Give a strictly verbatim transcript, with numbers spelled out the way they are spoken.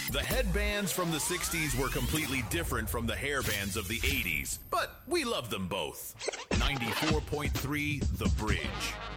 The headbands from the sixties were completely different from the hairbands of the eighties, but we love them both. ninety-four point three The Bridge.